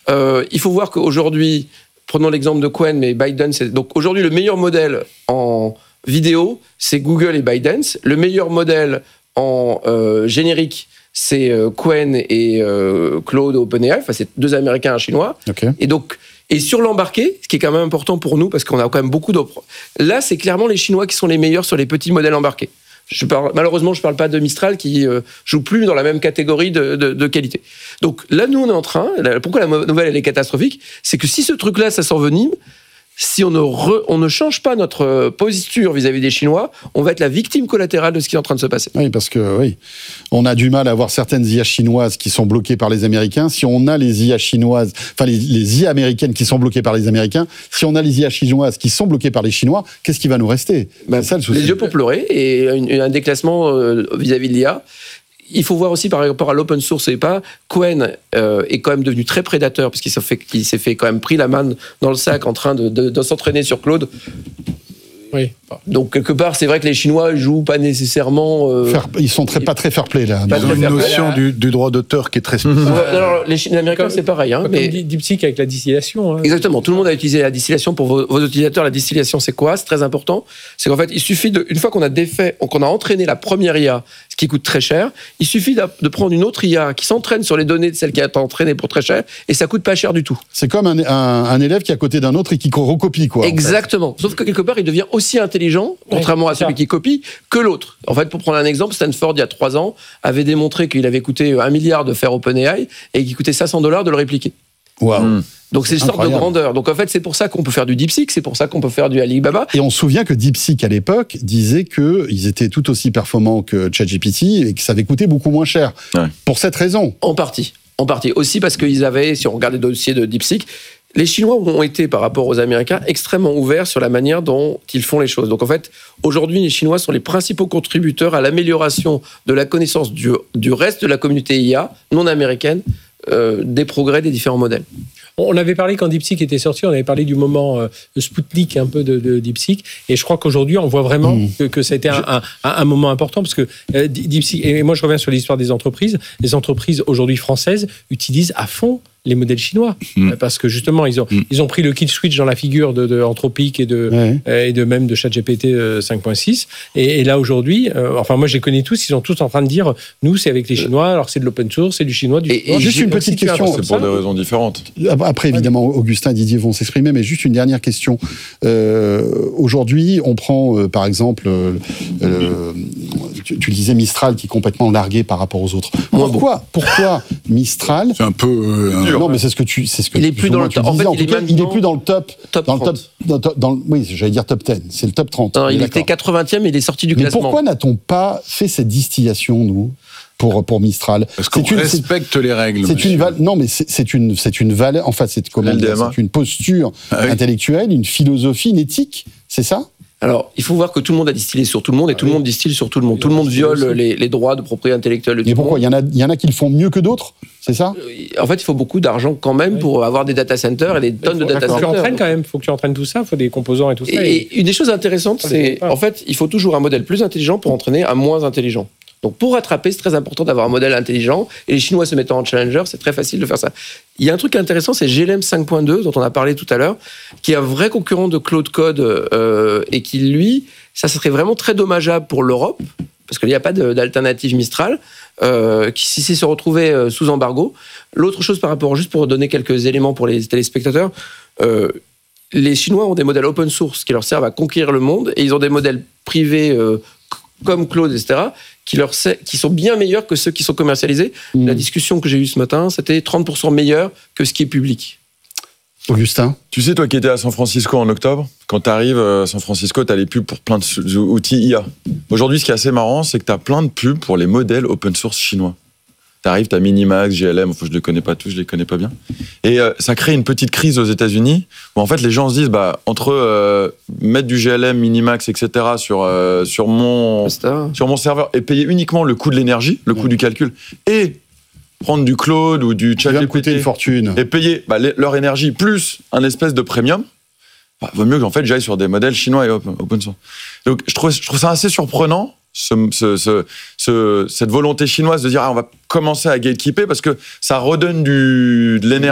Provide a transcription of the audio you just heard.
Il faut voir qu'aujourd'hui, prenons l'exemple de Qwen, mais ByteDance, donc aujourd'hui le meilleur modèle en vidéo, c'est Google et ByteDance. Le meilleur modèle en générique, c'est Qwen et Claude OpenAI. Enfin, c'est 2 Américains et un Chinois. Okay. Et sur l'embarqué, ce qui est quand même important pour nous, parce qu'on a quand même beaucoup d'offres, là, c'est clairement les Chinois qui sont les meilleurs sur les petits modèles embarqués. Malheureusement, je ne parle pas de Mistral qui joue plus dans la même catégorie de qualité. Donc là, nous, on est en train... Pourquoi la nouvelle, elle est catastrophique ? C'est que si ce truc-là, ça s'envenime, si on ne change pas notre posture vis-à-vis des Chinois, on va être la victime collatérale de ce qui est en train de se passer. Oui, parce que on a du mal à avoir certaines IA chinoises qui sont bloquées par les Américains. Si on a les IA chinoises, enfin les IA américaines qui sont bloquées par les Américains, si on a les IA chinoises qui sont bloquées par les Chinois, qu'est-ce qui va nous rester ? C'est ça le souci. Les yeux pour pleurer et un déclassement vis-à-vis de l'IA. Il faut voir aussi par rapport à l'open source et pas, Qwen est quand même devenu très prédateur parce qu'il s'est fait quand même pris la main dans le sac en train de s'entraîner sur Claude. Oui. Donc quelque part, c'est vrai que les Chinois jouent pas nécessairement. Ils sont pas très fair-play là. Ils ont une notion du droit d'auteur qui est très spécifique. Alors, les Américains, c'est pareil. Hein, mais DeepSeek avec la distillation. Hein. Exactement. Tout le monde a utilisé la distillation pour vos utilisateurs. La distillation, c'est quoi ? C'est très important. C'est qu'en fait, il suffit une fois qu'on a entraîné la première IA, ce qui coûte très cher, il suffit de prendre une autre IA qui s'entraîne sur les données de celle qui a été entraînée pour très cher, et ça coûte pas cher du tout. C'est comme un élève qui est à côté d'un autre et qui recopie, quoi. Exactement. En fait. Sauf que quelque part, il devient aussi intelligent, contrairement à celui qui copie, que l'autre. En fait, pour prendre un exemple, Stanford, il y a 3 ans, avait démontré qu'il avait coûté 1 milliard de faire OpenAI et qu'il coûtait $500 de le répliquer. Waouh. Donc c'est une sorte de grandeur. Donc en fait, c'est pour ça qu'on peut faire du DeepSeek, c'est pour ça qu'on peut faire du Alibaba. Et on se souvient que DeepSeek, à l'époque, disait qu'ils étaient tout aussi performants que ChatGPT et que ça avait coûté beaucoup moins cher. Ouais. Pour cette raison. En partie. Aussi parce qu'ils avaient, si on regarde les dossiers de DeepSeek, les Chinois ont été, par rapport aux Américains, extrêmement ouverts sur la manière dont ils font les choses. Donc en fait, aujourd'hui, les Chinois sont les principaux contributeurs à l'amélioration de la connaissance du reste de la communauté IA non américaine, des progrès des différents modèles. On avait parlé quand DeepSeek était sorti, on avait parlé du moment Spoutnik un peu de DeepSeek, et je crois qu'aujourd'hui on voit vraiment que ça a été un moment important, parce que DeepSeek, et moi je reviens sur l'histoire des entreprises, les entreprises aujourd'hui françaises utilisent à fond les modèles chinois, parce que justement ils ont pris le kill switch dans la figure de Anthropic et de même de ChatGPT 5.6, et là aujourd'hui, enfin moi je les connais tous, ils sont tous en train de dire nous c'est avec les Chinois, alors c'est de l'open source, c'est du chinois, et juste une petite question, c'est pour des raisons différentes. Après évidemment Augustin et Didier vont s'exprimer, mais juste une dernière question. Aujourd'hui on prend par exemple tu disais Mistral qui est complètement largué par rapport aux autres. Pourquoi Mistral? C'est un peu non, mais c'est ce que il est plus dans le top. En fait, il est plus dans le top. Oui, j'allais dire top 10. C'est le top 30. Non, il était 80e, mais il est sorti du classement. Mais pourquoi n'a-t-on pas fait cette distillation, nous, pour Mistral? Parce qu'on respecte les règles. Non, mais c'est une valeur. En fait, c'est une posture intellectuelle, une philosophie, une éthique. C'est ça? Alors, il faut voir que tout le monde a distillé sur tout le monde et tout le monde distille sur tout le monde. Tout le monde viole les droits de propriété intellectuelle de tout le monde. Mais pourquoi ? Il y en a qui le font mieux que d'autres ? C'est ça ? En fait, il faut beaucoup d'argent quand même pour avoir des data centers et des tonnes de data centers. Il faut que tu entraînes tout ça, il faut des composants et tout ça. Et une des choses intéressantes, c'est en fait, il faut toujours un modèle plus intelligent pour entraîner un moins intelligent. Donc pour rattraper, c'est très important d'avoir un modèle intelligent. Et les Chinois se mettant en challenger, c'est très facile de faire ça. Il y a un truc intéressant, c'est GLM 5.2, dont on a parlé tout à l'heure, qui est un vrai concurrent de Claude Code et qui, lui, ça serait vraiment très dommageable pour l'Europe, parce qu'il n'y a pas d'alternative Mistral, qui si se retrouvait sous embargo. L'autre chose par rapport, juste pour donner quelques éléments pour les téléspectateurs, les Chinois ont des modèles open source qui leur servent à conquérir le monde, et ils ont des modèles privés comme Claude, etc., qui sont bien meilleurs que ceux qui sont commercialisés. La discussion que j'ai eue ce matin, c'était 30% meilleur que ce qui est public. Augustin ? Tu sais, toi qui étais à San Francisco en octobre, quand tu arrives à San Francisco, tu as les pubs pour plein d'outils IA. Aujourd'hui, ce qui est assez marrant, c'est que tu as plein de pubs pour les modèles open source chinois. Tu arrives, tu as Minimax, GLM, enfin, je ne les connais pas tous, je les connais pas bien. Et ça crée une petite crise aux États-Unis où en fait les gens se disent entre mettre du GLM, Minimax, etc. sur mon serveur et payer uniquement le coût de l'énergie, le coût du calcul, et prendre du Claude ou du ChatGPT une fortune et payer leur énergie plus un espèce de premium, vaut mieux qu'en fait j'aille sur des modèles chinois et open source. Donc je trouve ça assez surprenant. Cette volonté chinoise de dire on va commencer à gatekeeper parce que ça redonne de l'énergie